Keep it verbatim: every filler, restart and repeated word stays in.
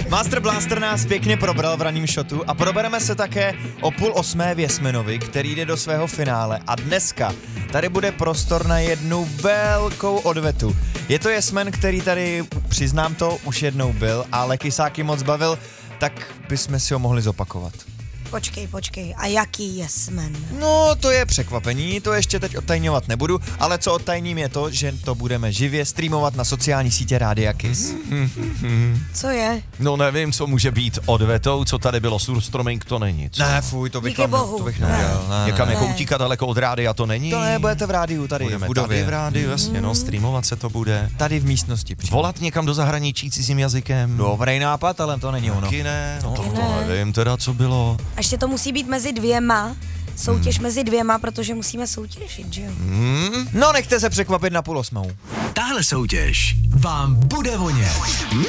Master Blaster nás pěkně probral v ranním shotu a probereme se také o půl osmé v Jesmenovi, který jde do svého finále a dneska tady bude prostor na jednu velkou odvetu. Je to Jesmen, který tady, přiznám to, už jednou byl, ale Kysáky moc bavil, tak bychom si ho mohli zopakovat. Počkej, počkej, a jaký Jesmen? No, to je překvapení, to ještě teď odtajňovat nebudu, ale co odtajním je to, že to budeme živě streamovat na sociální sítě Rádia Kiss. Co je? No nevím, co může být odvetou, co tady bylo, surstroming to není. Co? Ne, fuj, to bych, Díky vám, bohu. to bych Ne. nedělal. Ne, Někam ne, jako ne. utíkat daleko od rádia to není. To ne, budete v rádiu tady Budeme v budově. tady v rádiu, jasně, no, streamovat se to bude. Tady v místnosti. přímo. Volat někam do zahraničí cizím jazykem. Dobrý nápad, ale to není ono. Taky ne, no Taky to ne. nevím teda, co bylo. A ještě to musí být mezi dvěma, soutěž hmm. mezi dvěma, protože musíme soutěžit, že jo? No, nechte se překvapit na půl osmou. Tahle soutěž vám bude vonět.